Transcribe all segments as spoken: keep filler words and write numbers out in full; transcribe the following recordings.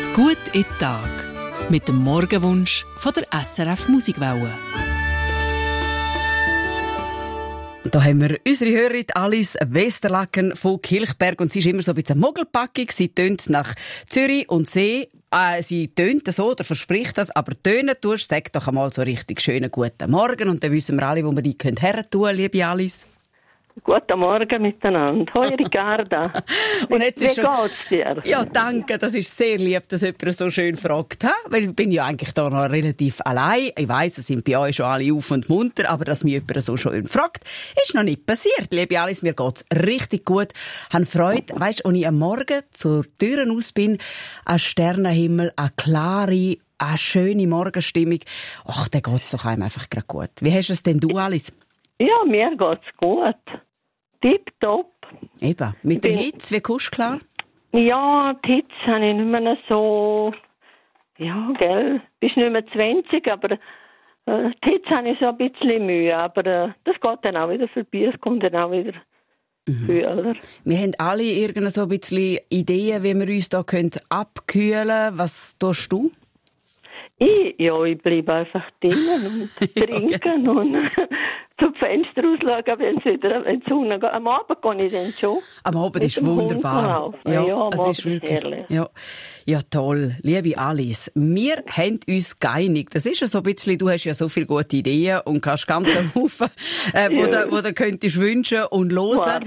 Gut in den Tag. Mit dem Morgenwunsch von der S R F Musikwelle. Da haben wir unsere Hörerin Alice Westerlaken von Kilchberg. Und sie ist immer so ein bisschen mogelpackig. Sie tönt nach Zürich und See. Äh, sie tönt so oder verspricht das, aber tönen tust, sag doch einmal so richtig schönen guten Morgen. Und dann wissen wir alle, wo wir die her tun können, liebe Alice. Guten Morgen miteinander. Hoi Ricarda. Und jetzt Wie ist schon... geht's dir? Ja, danke. Das ist sehr lieb, dass jemand so schön fragt. Ha? Weil ich bin ja eigentlich da noch relativ allein. Ich weiss, es sind bei euch schon alle auf und munter, aber dass mich jemand so schön fragt, ist noch nicht passiert. Liebe Alice, mir geht's richtig gut. Ich habe Freude, weisst, als ich am Morgen zur Tür raus bin, ein Sternenhimmel, eine klare, eine schöne Morgenstimmung. Ach, dann geht's doch einem einfach gerade gut. Wie hast es denn du, Alice? Ja, mir geht's gut. Tipptopp. Eben. Mit der Hitze, wie kommst du klar? Ja, die Hitze habe ich nicht mehr so... Ja, gell, bist nicht mehr zwanzig, aber äh, die Hitze habe ich so ein bisschen Mühe. Aber äh, das geht dann auch wieder vorbei, es kommt dann auch wieder mhm. kühler. Wir haben alle irgendeine so ein bisschen Ideen, wie wir uns da abkühlen können. Was tust du? Ich, ja, ich bleibe einfach drinnen und trinken okay. und zum Fenster rausschauen, wenn es wieder, wenn die Sonne geht. Am Abend gehe ich dann schon. Am Abend ist wunderbar. Ja, ja, es ist wirklich, ja, ja, toll. Liebe Alice, wir haben uns geeinigt. Das ist ja so ein bisschen, du hast ja so viele gute Ideen und kannst ganz einen Haufen, äh, wo, ja. du, wo du könntest wünschen und hören.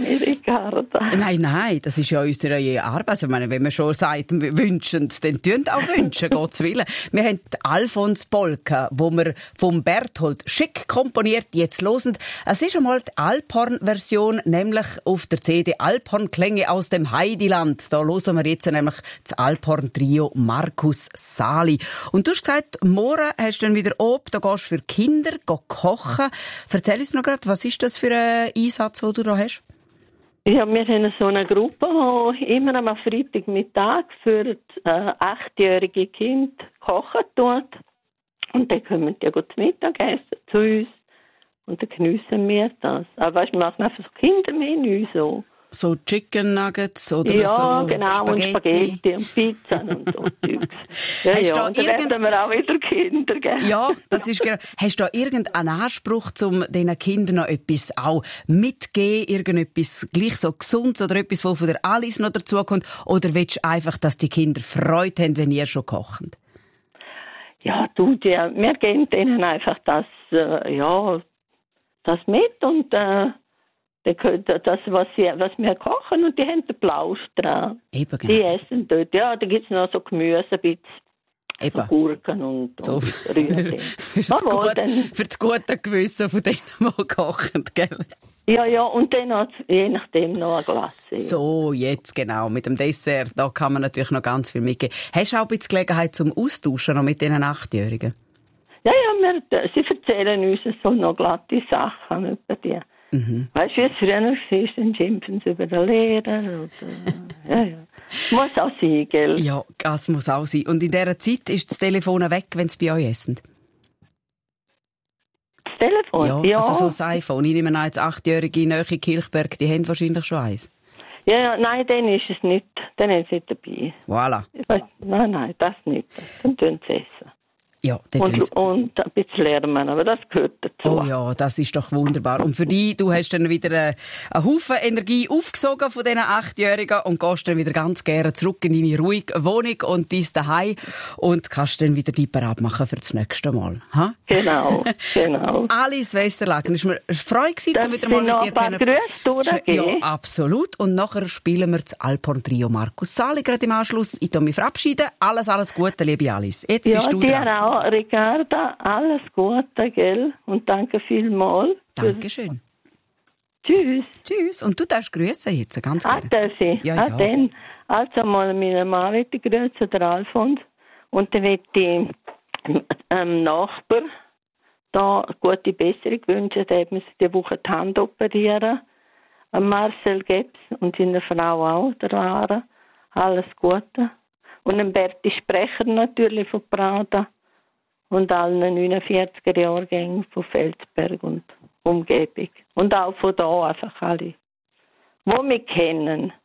Nein, nein, das ist ja unsere Arbeit. Also, ich meine, wenn man schon sagt, wünschend, dann tun auch wünschen, Gottes Willen. Wir haben Alfons Polka, wo wir vom Berthold Schick komponiert, jetzt hören. Es ist einmal die Alphorn-Version, nämlich auf der C D Alphorn-Klänge aus dem Heidiland. Da hören wir jetzt nämlich das Alphorn-Trio Markus Sali. Und du hast gesagt, morgen hast du dann wieder oben, da gehst du für Kinder kochen. Erzähl uns noch gerade, was ist das für ein Einsatz, den du da hast? Ja, wir haben so eine Gruppe, die immer am Freitagmittag für das äh, achtjährige Kind kochen tut. Und dann kommen die gut Mittagessen zu uns. Und dann geniessen wir das. Aber weißt, wir machen einfach so Kindermenü so. So Chicken Nuggets oder ja, so Ja, genau, Spaghetti. und Spaghetti und Pizza und so Zeugs. Ja, ja, und dann irgend... werden wir auch wieder Kinder, gell? Ja, das ist genau. Hast du da irgendeinen Anspruch, um diesen Kindern noch etwas auch mitzugeben, irgendetwas gleich so Gesundes oder etwas, was von der Alice noch dazukommt? Oder willst du einfach, dass die Kinder Freude haben, wenn ihr schon kocht? Ja, du, die, wir geben denen einfach das, äh, ja, das mit und äh, das, was, sie, was wir kochen, und die haben den Plausch dran. Eben, genau. Die essen dort. Ja, da gibt es noch so Gemüse, ein bisschen. Eben. So Gurken und, so. und Rührchen. für, das gut, für das gute Gewissen von denen, die kochen, gell? Ja, ja, und dann noch, je nachdem noch ein Glas. So, jetzt genau, mit dem Dessert, da kann man natürlich noch ganz viel mitgeben. Hast du auch ein bisschen Gelegenheit zum Austauschen noch mit diesen Achtjährigen? Ja, ja, wir, sie erzählen uns so noch glatte Sachen über die. Mhm. Weißt du, wie es früher war, dann schimpfen sie über den Lehrer. Oder, ja, ja. Muss auch sein, gell? Ja, das muss auch sein. Und in dieser Zeit ist das Telefon weg, wenn sie bei euch essen? Das Telefon? Ja, ja. Also so ein iPhone. Ich nehme an, jetzt achtjährige Nähe Kilchberg, die haben wahrscheinlich schon eins. Ja, ja, nein, dann ist es nicht. Dann ist es nicht dabei. Voilà. Weiss, nein, nein, das nicht. Dann tun sie essen. Ja, und, und ein bisschen lernen, aber das gehört dazu. Oh ja, das ist doch wunderbar. Und für dich, du hast dann wieder einen, einen Haufen Energie aufgesogen von diesen Achtjährigen und gehst dann wieder ganz gerne zurück in deine ruhige Wohnung und dein Zuhause und kannst dann wieder die bereit machen für das nächste Mal. Ha? Genau, genau. Alice Westerlaken, es war mir eine Freude, dass um wieder mal mit dir ein paar Grüße Ja, absolut. Und nachher spielen wir das Alphorn-Trio Markus Sali gerade im Anschluss. Ich mich verabschieden. Alles, alles Gute, liebe Alice. Jetzt ja, bist du dran. Auch. Ricarda, alles Gute, gell? Und danke vielmals. Dankeschön. Tschüss. Tschüss. Und du darfst grüßen jetzt, ganz gerne. Ah, darf ich? Ja, ah, ja. Dann, also mal meinen Mann möchte ich grüßen, der Alfons. Und dann möchte ich ähm, Nachbar da gute Besserung wünschen. Da hat man sich diese Woche die Hand operieren. Marcel Gebs und seine Frau auch, der Lara. Alles Gute. Und ein Berti Sprecher natürlich von Prada. Und allen neunundvierziger-Jahrgängen von Felsberg und Umgebung. Und auch von da einfach alle, die mich kennen.